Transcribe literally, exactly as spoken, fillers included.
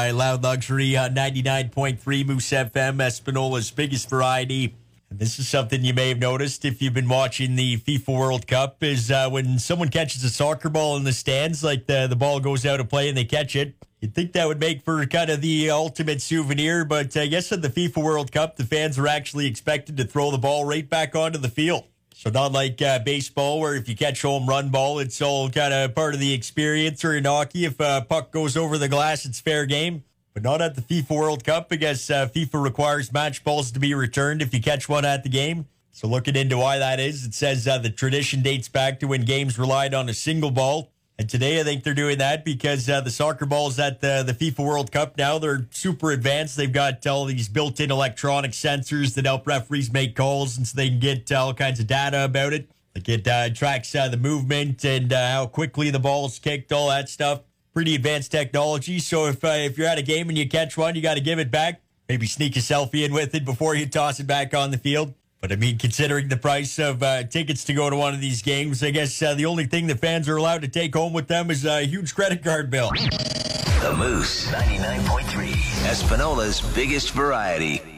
by Loud Luxury on ninety-nine point three Moose F M, Espanola's biggest variety. And this is something you may have noticed if you've been watching the FIFA World Cup, is uh, when someone catches a soccer ball in the stands, like the, the ball goes out of play and they catch it, you'd think that would make for kind of the ultimate souvenir, but I guess at the FIFA World Cup, the fans are actually expected to throw the ball right back onto the field. So not like uh, baseball, where if you catch home run ball, it's all kind of part of the experience, or in hockey, if a puck goes over the glass, it's fair game. But not at the FIFA World Cup. I guess uh, FIFA requires match balls to be returned if you catch one at the game. So looking into why that is, it says uh, the tradition dates back to when games relied on a single ball. And today I think they're doing that because uh, the soccer balls at the, the FIFA World Cup now, they're super advanced. They've got all these built-in electronic sensors that help referees make calls, and so they can get uh, all kinds of data about it. Like it uh, tracks uh, the movement and uh, how quickly the ball's kicked, all that stuff. Pretty advanced technology. So if uh, if you're at a game and you catch one, you got to give it back. Maybe sneak a selfie in with it before you toss it back on the field. But I mean, considering the price of uh, tickets to go to one of these games, I guess uh, the only thing the fans are allowed to take home with them is a huge credit card bill. The Moose, ninety-nine point three, Espanola's biggest variety.